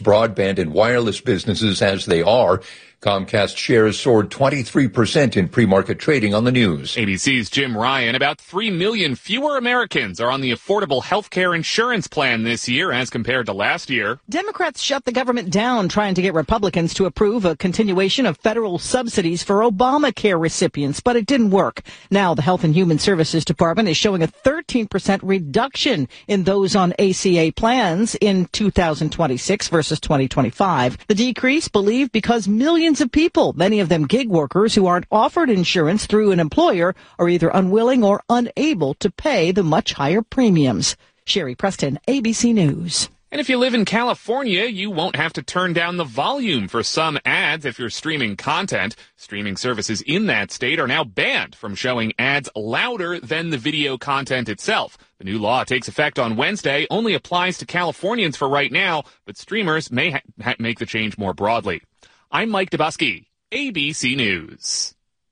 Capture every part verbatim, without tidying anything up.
broadband and wireless businesses as they are. Comcast shares soared twenty-three percent in pre-market trading on the news. A B C's Jim Ryan. About three million fewer Americans are on the Affordable Health Care Insurance Plan this year as compared to last year. Democrats shut the government down trying to get Republicans to approve a continuation of federal subsidies for Obamacare recipients, but it didn't work. Now the Health and Human Services Department is showing a thirteen percent reduction in those on A C A plans in two thousand twenty-six versus twenty twenty-five. The decrease believed because millions of people, many of them gig workers who aren't offered insurance through an employer, are either unwilling or unable to pay the much higher premiums. Sherry Preston, A B C News. And if you live in California, you won't have to turn down the volume for some ads if you're streaming content. Streaming services in that state are now banned from showing ads louder than the video content itself. The new law takes effect on Wednesday, only applies to Californians for right now, but streamers may ha- ha- make the change more broadly. I'm Mike Dubusky, A B C News.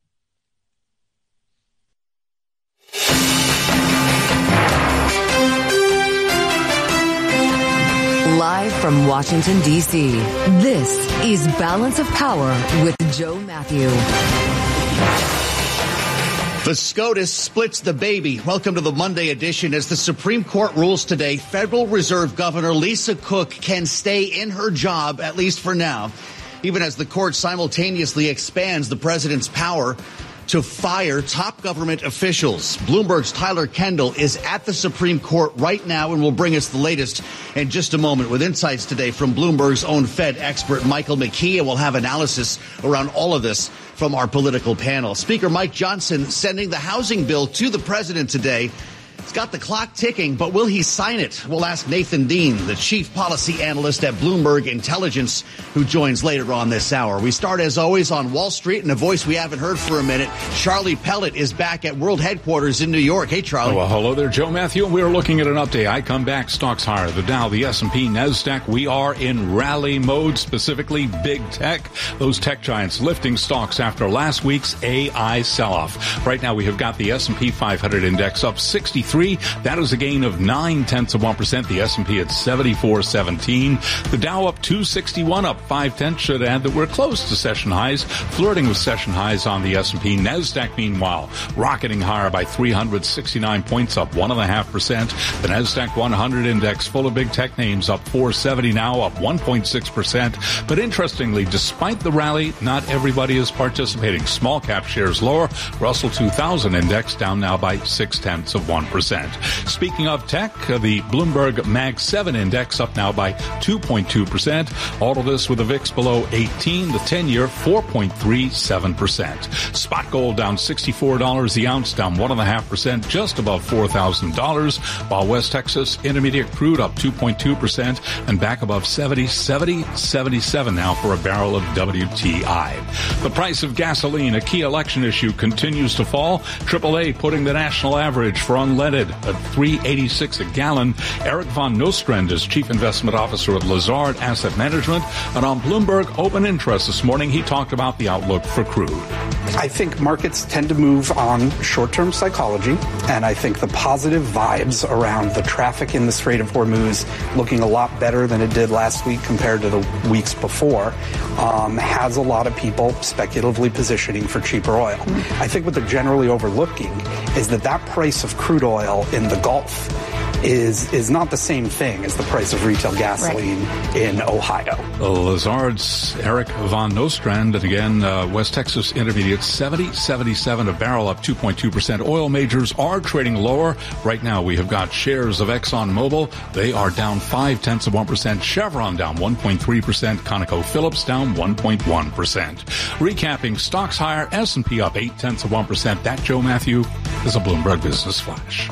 Live from Washington, D C, this is Balance of Power with Joe Matthew. The SCOTUS splits the baby. Welcome to the Monday edition. As the Supreme Court rules today, Federal Reserve Governor Lisa Cook can stay in her job, at least for now, even as the court simultaneously expands the president's power to fire top government officials. Bloomberg's Tyler Kendall is at the Supreme Court right now and will bring us the latest in just a moment with insights today from Bloomberg's own Fed expert Michael McKee. And we'll have analysis around all of this from our political panel. Speaker Mike Johnson sending the housing bill to the president today. It's got the clock ticking, but will he sign it? We'll ask Nathan Dean, the chief policy analyst at Bloomberg Intelligence, who joins later on this hour. We start, as always, on Wall Street, and a voice we haven't heard for a minute. Charlie Pellet is back at World Headquarters in New York. Hey, Charlie. Oh, well, hello there, Joe Matthew. We are looking at an update. I come back, stocks higher. The Dow, the S and P, NASDAQ. We are in rally mode, specifically big tech. Those tech giants lifting stocks after last week's A I sell-off. Right now, we have got the S and P five hundred index up sixty-three. That is a gain of nine tenths of one percent. The S and P at seventy-four seventeen. The Dow up two sixty-one, up five tenths. Should add that we're close to session highs, flirting with session highs on the S and P. NASDAQ, meanwhile, rocketing higher by three hundred sixty-nine points, up one point five percent. The NASDAQ one hundred index, full of big tech names, up four seventy now, up one point six percent. But interestingly, despite the rally, not everybody is participating. Small cap shares lower. Russell two thousand index down now by six tenths of one percent. Speaking of tech, the Bloomberg Mag seven index up now by two point two percent. All of this with a V I X below eighteen, the ten-year four point three seven percent. Spot gold down sixty-four dollars the ounce, down one point five percent, just above four thousand dollars, while West Texas Intermediate crude up two point two percent and back above seventy, seventy, seventy-seven now for a barrel of W T I. The price of gasoline, a key election issue, continues to fall. triple A putting the national average for unleaded at three eighty-six a gallon. Eric von Nostrand is Chief Investment Officer at Lazard Asset Management. And on Bloomberg Open Interest this morning, he talked about the outlook for crude. I think markets tend to move on short-term psychology, and I think the positive vibes around the traffic in the Strait of Hormuz looking a lot better than it did last week compared to the weeks before um, has a lot of people speculatively positioning for cheaper oil. I think what they're generally overlooking is that that price of crude oil in the Gulf is is not the same thing as the price of retail gasoline right. in Ohio. Lazard's Eric von Nostrand, and again, uh, West Texas Intermediate seventy seventy-seven a barrel, up two point two percent. Oil majors are trading lower. Right now, we have got shares of ExxonMobil. They are down five tenths of one percent. Chevron down one point three percent. ConocoPhillips down one point one percent. Recapping, stocks higher, S and P up eight tenths of one percent. That, Joe Matthew, is a Bloomberg Business Flash.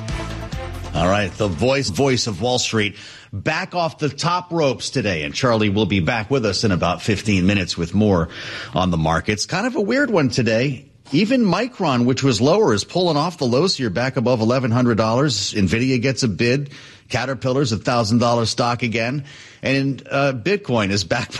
All right, the voice voice of Wall Street back off the top ropes today, and Charlie will be back with us in about fifteen minutes with more on the markets. Kind of a weird one today. Even Micron, which was lower, is pulling off the lows here back above eleven hundred dollars. NVIDIA gets a bid. Caterpillar's a one thousand dollars stock again. And uh, Bitcoin is back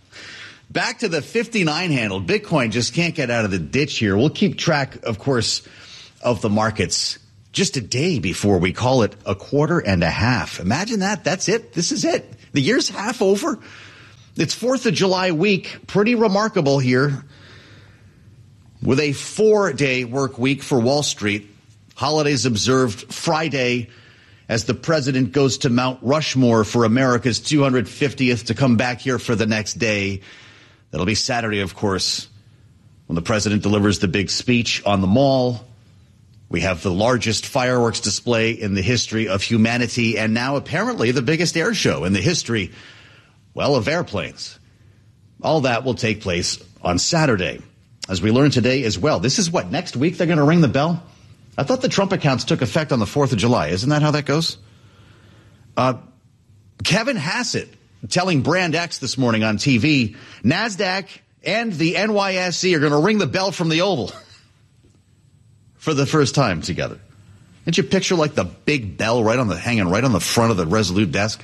back to the fifty-nine handle. Bitcoin just can't get out of the ditch here. We'll keep track, of course, of the markets just a day before we call it a quarter and a half. Imagine that. That's it. This is it. The year's half over. It's fourth of July week. Pretty remarkable here. With a four-day work week for Wall Street. Holidays observed Friday as the president goes to Mount Rushmore for America's two hundred fiftieth to come back here for the next day. That'll be Saturday, of course, when the president delivers the big speech on the Mall. We have the largest fireworks display in the history of humanity, and now apparently the biggest air show in the history, well, of airplanes. All that will take place on Saturday. As we learned today as well, this is what, next week they're going to ring the bell? I thought the Trump accounts took effect on the fourth of July. Isn't that how that goes? Uh, Kevin Hassett telling Brand X this morning on T V, NASDAQ and the N Y S E are going to ring the bell from the Oval for the first time together. Didn't you picture like the big bell right on the hanging right on the front of the Resolute desk?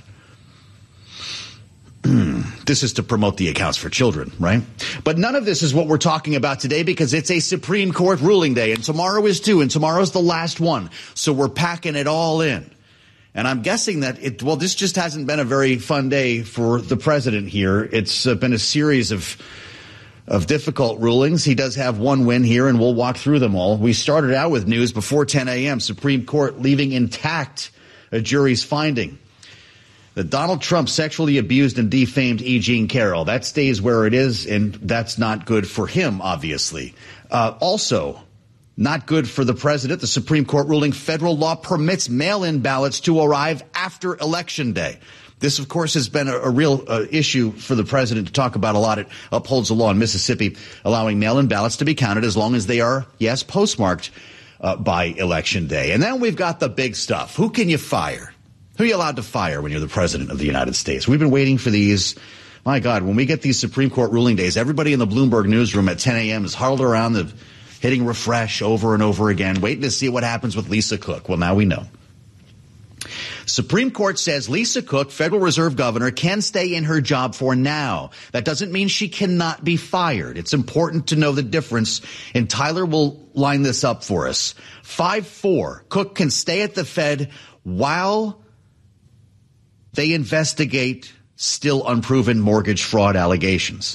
This is to promote the accounts for children, right? But none of this is what we're talking about today because it's a Supreme Court ruling day, and tomorrow is too, and tomorrow's the last one. So we're packing it all in. And I'm guessing that it, well, this just hasn't been a very fun day for the president here. It's uh, been a series of of difficult rulings. He does have one win here, and we'll walk through them all. We started out with news before ten a.m. Supreme Court leaving intact a jury's finding that Donald Trump sexually abused and defamed E. Jean Carroll. That stays where it is, and that's not good for him, obviously. Uh, also, not good for the president. The Supreme Court ruling federal law permits mail-in ballots to arrive after Election Day. This, of course, has been a, a real uh, issue for the president to talk about a lot. It upholds the law in Mississippi allowing mail-in ballots to be counted as long as they are, yes, postmarked uh, by Election Day. And then we've got the big stuff. Who can you fire? Who are you allowed to fire when you're the president of the United States? We've been waiting for these. My God, when we get these Supreme Court ruling days, everybody in the Bloomberg newsroom at ten a.m. is huddled around the hitting refresh over and over again, waiting to see what happens with Lisa Cook. Well, now we know. Supreme Court says Lisa Cook, Federal Reserve Governor, can stay in her job for now. That doesn't mean she cannot be fired. It's important to know the difference, and Tyler will line this up for us. five four, Cook can stay at the Fed while they investigate still unproven mortgage fraud allegations.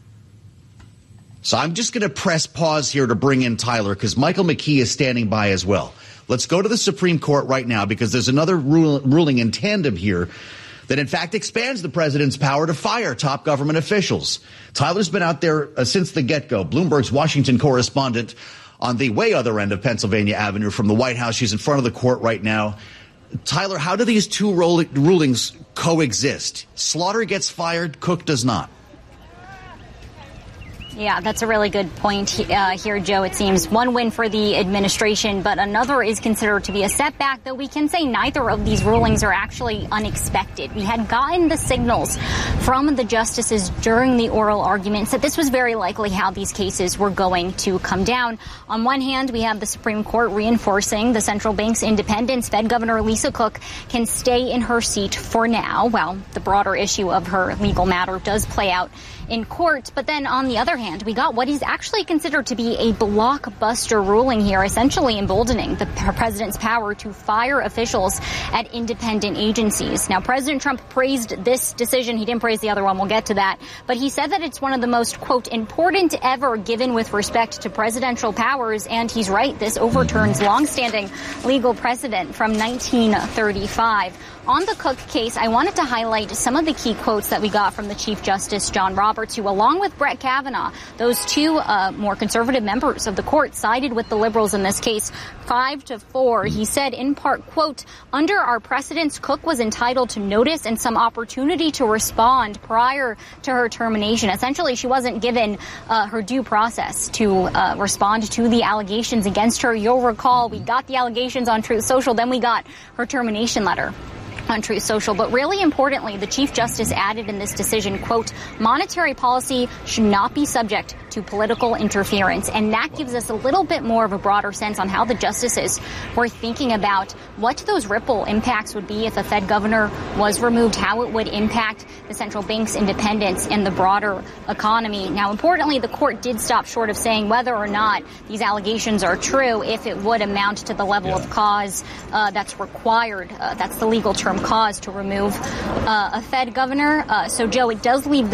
So I'm just going to press pause here to bring in Tyler because Michael McKee is standing by as well. Let's go to the Supreme Court right now because there's another rule, ruling in tandem here that, in fact, expands the president's power to fire top government officials. Tyler's been out there uh, since the get-go. Bloomberg's Washington correspondent on the way other end of Pennsylvania Avenue from the White House. She's in front of the court right now. Tyler, how do these two roll- rulings coexist? Slaughter gets fired, Cook does not. Yeah, that's a really good point uh, here, Joe. It seems one win for the administration, but another is considered to be a setback, though we can say neither of these rulings are actually unexpected. We had gotten the signals from the justices during the oral arguments that this was very likely how these cases were going to come down. On one hand, we have the Supreme Court reinforcing the central bank's independence. Fed Governor Lisa Cook can stay in her seat for now, while the broader issue of her legal matter does play out in court. But then on the other hand, we got what is actually considered to be a blockbuster ruling here, essentially emboldening the president's power to fire officials at independent agencies. Now, President Trump praised this decision. He didn't praise the other one. We'll get to that. But he said that it's one of the most, quote, important ever given with respect to presidential powers. And he's right. This overturns longstanding legal precedent from nineteen thirty-five. On the Cook case, I wanted to highlight some of the key quotes that we got from the Chief Justice John Roberts, who, along with Brett Kavanaugh, those two uh, more conservative members of the court, sided with the liberals in this case, five to four. He said, in part, quote, under our precedents, Cook was entitled to notice and some opportunity to respond prior to her termination. Essentially, she wasn't given uh, her due process to uh, respond to the allegations against her. You'll recall we got the allegations on Truth Social, then we got her termination letter on Truth Social. But really importantly, the Chief Justice added in this decision, quote, monetary policy should not be subject to political interference. And that gives us a little bit more of a broader sense on how the justices were thinking about what those ripple impacts would be if a Fed governor was removed, how it would impact the central bank's independence and the broader economy. Now, importantly, the court did stop short of saying whether or not these allegations are true, if it would amount to the level yeah. of cause uh, that's required. Uh, that's the legal term, cause to remove uh, a Fed governor. Uh, so, Joe, it does leave